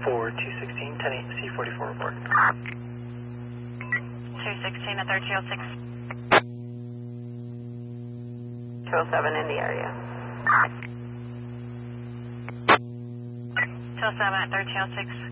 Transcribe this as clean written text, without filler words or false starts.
for 216, 10-8, C44 report. 216 at 1306. 207 in the area. 207 at 1306.